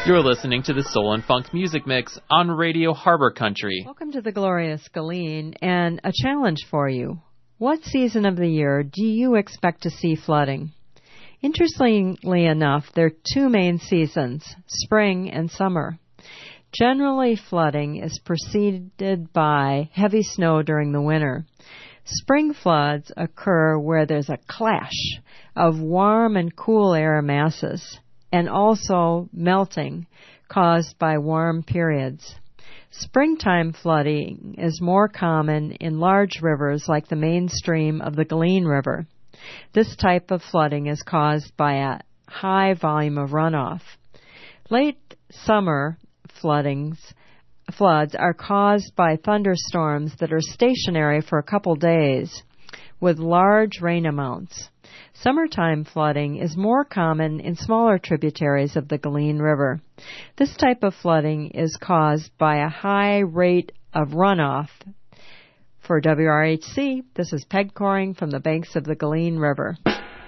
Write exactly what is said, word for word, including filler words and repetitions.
You're listening to the Soul and Funk Music Mix on Radio Harbor Country. Welcome to the glorious Galeen, and a challenge for you. What season of the year do you expect to see flooding? Interestingly enough, there are two main seasons, spring and summer. Generally, flooding is preceded by heavy snow during the winter. Spring floods occur where there's a clash of warm and cool air masses, and also melting caused by warm periods. Springtime flooding is more common in large rivers like the main stream of the Galeen River. This type of flooding is caused by a high volume of runoff. Late summer floodings, floods are caused by thunderstorms that are stationary for a couple days with large rain amounts. Summertime flooding is more common in smaller tributaries of the Galeen River. This type of flooding is caused by a high rate of runoff. For W R H C, this is Peg Coring from the banks of the Galeen River.